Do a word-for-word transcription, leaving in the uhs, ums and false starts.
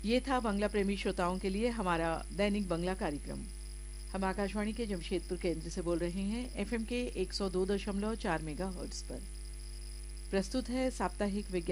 ये था बंगला प्रेमी श्रोताओं के लिए हमारा दैनिक बंगला कार्यक्रम। हम आकाशवाणी के जमशेदपुर केंद्र से बोल रहे हैं एफएम के एक सौ दो दशमलव चार मेगाहर्ट्ज पर। प्रस्तुत है साप्ताहिक विज्ञान